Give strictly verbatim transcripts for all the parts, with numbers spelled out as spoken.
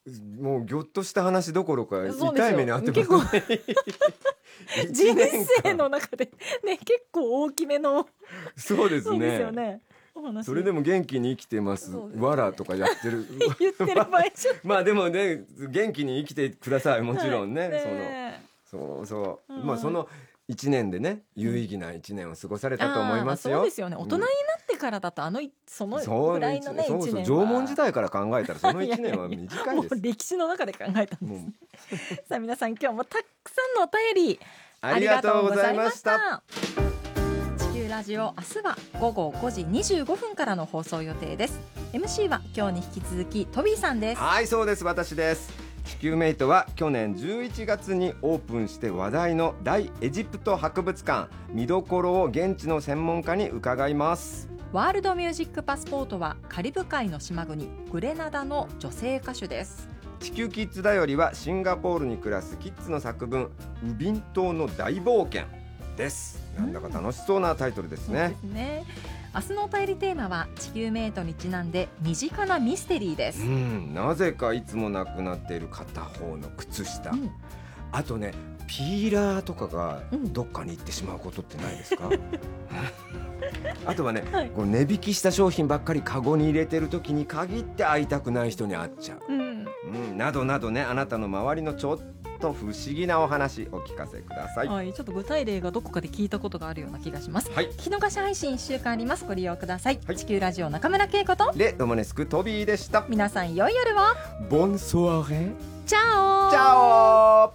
もうぎょっとした話どころかそうですよ痛い目に遭ってますね。 人一年間生の中でね結構大きめのそうですそうですよね。 ねお話。 それでも元気に生きてます。 そうですねわらとかやってる。 言ってる場合じゃまあでもね元気に生きてください。もちろんね。 はいねそのそうそう、 うんまあその一年でね有意義な一年を過ごされたと思いますよ。 あーそうですよね。大人になってからだとあのいそのそうぐらいのねそうそう一年は縄文時代から考えたらその一年は短いもうです。 歴史の中で考えたんですもうさあ皆さん今日もたくさんのお便りありがとうございました。 ありがとうございました。地球ラジオ明日は午後ごじにじゅうごふんからの放送予定です。 エムシー は今日に引き続きトビーさんです。 はい、そうです。私です。地球メイトは去年じゅういちがつにオープンして話題の大エジプト博物館、見どころを現地の専門家に伺います。 ワールドミュージックパスポートはカリブ海の島国グレナダの女性歌手です。 地球キッズだよりはシンガポールに暮らすキッズの作文、ウビン島の大冒険です。なんだか楽しそうなタイトルですね。 そうですね。明日のお便りテーマは地球メイトにちなんで身近なミステリーです。 うん、なぜかいつもなくなっている片方の靴下、 うんあとねピーラーとかがうんどっかに行ってしまうことってないですか？あとはね、 はいこう値引きした商品ばっかりカゴに入れてる時に限って会いたくない人に会っちゃう、 うんうん、などなどね、あなたの周りのちょっと不思議なお話お聞かせください。 はい、ちょっと具体例がどこかで聞いたことがあるような気がします。 はい、 聞き逃し配信いっしゅうかんあります。ご利用ください、 はい、 地球ラジオ中村恵子とレドモネスクトビーでした。 皆さん良い夜を。 ボンソワレ、 チャオチャオ。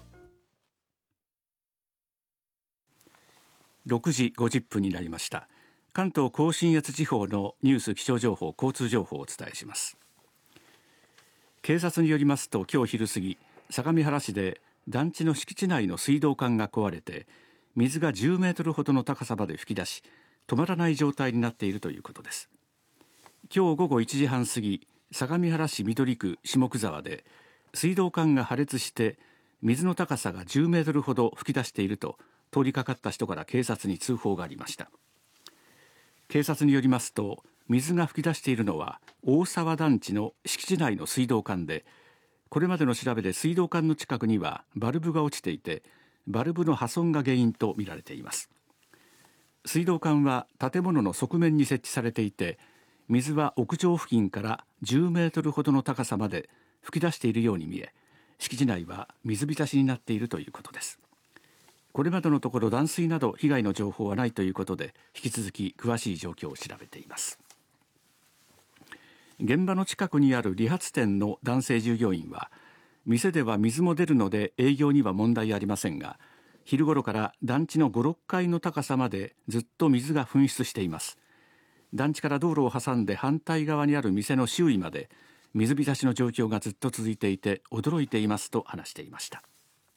ろくじごじゅっぷんになりました。関東甲信越地方のニュース、気象情報、交通情報をお伝えします。警察によりますと、今日昼過ぎ相模原市で団地の敷地内の水道管が壊れて水がじゅうメートルほどの高さまで噴き出し、止まらない状態になっているということです。今日午後いちじはん過ぎ、相模原市緑区下久沢で水道管が破裂して水の高さがじゅうメートルほど噴き出していると通りかかった人から警察に通報がありました。警察によりますと、水が噴き出しているのは大沢団地の敷地内の水道管で、これまでの調べで水道管の近くにはバルブが落ちていて、バルブの破損が原因とみられています。水道管は建物の側面に設置されていて、水は屋上付近からじゅうメートルほどの高さまで噴き出しているように見え、敷地内は水浸しになっているということです。これまでのところ断水など被害の情報はないということで、引き続き詳しい状況を調べています。現場の近くにある理髪店の男性従業員は、店では水も出るので営業には問題ありませんが、昼頃から団地のご、ろっかいの高さまでずっと水が噴出しています。団地から道路を挟んで反対側にある店の周囲まで水浸しの状況がずっと続いていて驚いていますと話していました。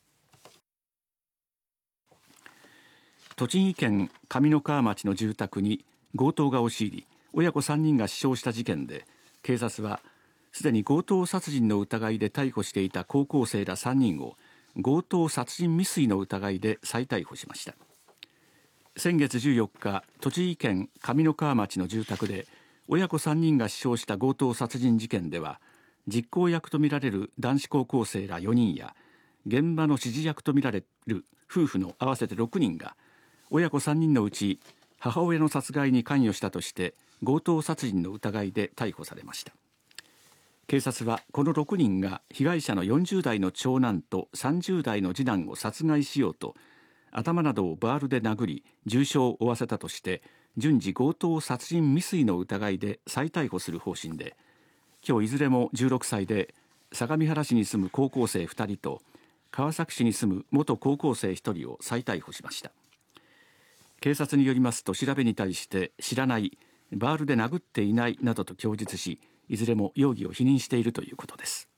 栃木県上三川町の住宅に強盗が押し入り、親子さんにんが死傷した事件で、警察はすでに強盗殺人の疑いで逮捕していた高校生らさんにんを強盗殺人未遂の疑いで再逮捕しました。先月じゅうよっか、栃木県上三川町の住宅で親子さんにんが死傷した強盗殺人事件では、実行役とみられる男子高校生らよにんや現場の指示役とみられる夫婦の合わせてろくにんが、親子さんにんのうち母親の殺害に関与したとして強盗殺人の疑いで逮捕されました。警察はこのろくにんが被害者のよんじゅうだいの長男とさんじゅうだいの次男を殺害しようと頭などをバールで殴り重傷を負わせたとして、順次強盗殺人未遂の疑いで再逮捕する方針で、今日いずれもじゅうろくさいで相模原市に住む高校生ふたりと川崎市に住む元高校生ひとりを再逮捕しました。警察によりますと、調べに対して知らない、バールで殴っていないなどと供述し、いずれも容疑を否認しているということです。